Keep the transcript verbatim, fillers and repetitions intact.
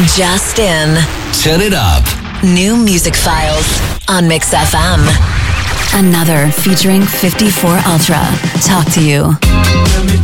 Just in. Turn it up. New music files on Mix F M. Another featuring fifty-four Ultra. Talk to you. Let me